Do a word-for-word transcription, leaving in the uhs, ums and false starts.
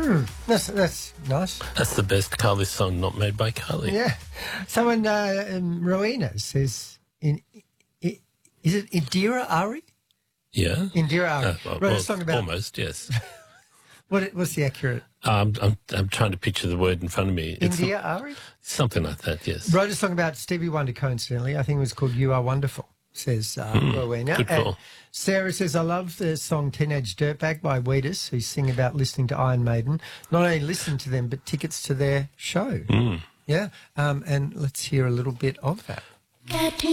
Mm, that's that's nice. That's the best Carly song not made by Carly. Yeah. Someone, uh, um, Rowena says, in, I, is it Indira Ari? Yeah. Indira Ari. Uh, well, Wrote well, a song about, almost, yes. what, what's the accurate? um, I'm I'm trying to picture the word in front of me. It's India Ari? something like that, yes. Wrote a song about Stevie Wonder, coincidentally. I think it was called You Are Wonderful, says uh, Mm, Rowena. good And call. Sarah says, I love the song Teenage Dirtbag by Wheatus, who sing about listening to Iron Maiden. Not only listening to them, but tickets to their show. Mm. Yeah. Um, and let's hear a little bit of that.